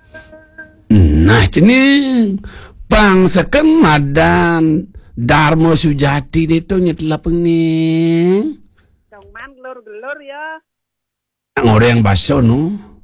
Nah cening bangsakan madan Darmo Sujati itu nyetela pening. Dong man gelur-gelur ya. Orang yang baso no.